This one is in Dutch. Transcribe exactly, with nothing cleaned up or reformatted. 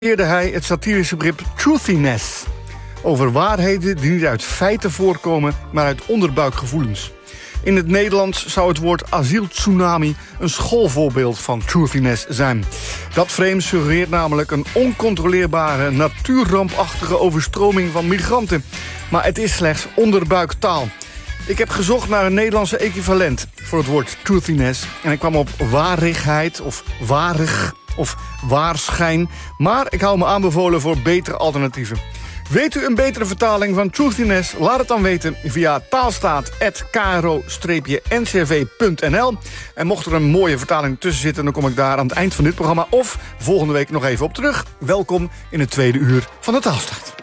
Eerder hij het satirische begrip truthiness over waarheden die niet uit feiten voorkomen, maar uit onderbuikgevoelens. In het Nederlands zou het woord asieltsunami een schoolvoorbeeld van truthiness zijn. Dat frame suggereert namelijk een oncontroleerbare, natuurrampachtige overstroming van migranten. Maar het is slechts onderbuiktaal. Ik heb gezocht naar een Nederlandse equivalent voor het woord truthiness en ik kwam op waarigheid of warig of waarschijn, maar ik hou me aanbevolen voor betere alternatieven. Weet u een betere vertaling van truthiness? Laat het dan weten via taalstaat apenstaartje k r o n c r v punt n l. En mocht er een mooie vertaling tussen zitten, dan kom ik daar aan het eind van dit programma of volgende week nog even op terug. Welkom in het tweede uur van de Taalstaat.